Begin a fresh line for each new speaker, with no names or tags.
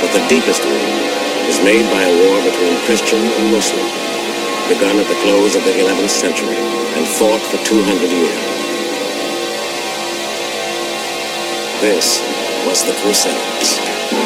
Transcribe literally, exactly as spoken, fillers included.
But the deepest wound was made by a war between Christian and Muslim, begun at the close of the eleventh century and fought for two hundred years. This was the Crusades.